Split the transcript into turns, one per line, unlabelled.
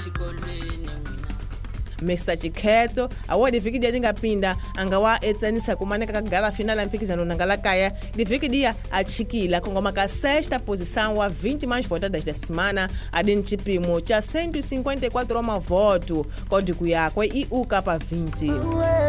Mr. Chikheto award vhiki dia tingapinda angawa etsanisa kumaneka kagala final mpikizano nangala kaya vhiki dia achikila kongoma ka sexta posição wa 20 mais votadas da semana adini chipimo cha 154 mavoto código yakwe e UCAPA 20